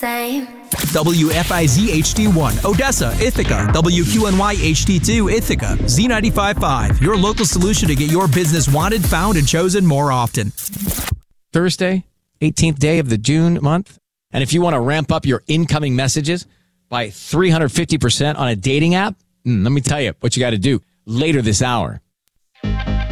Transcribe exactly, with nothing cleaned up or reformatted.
same. W F I Z H D one, Odessa, Ithaca. W Q N Y H D two, Ithaca. Z ninety-five point five, your local solution to get your business wanted, found, and chosen more often. Thursday, eighteenth day of the June month. And if you want to ramp up your incoming messages by three hundred fifty percent on a dating app, mm, let me tell you what you got to do later this hour.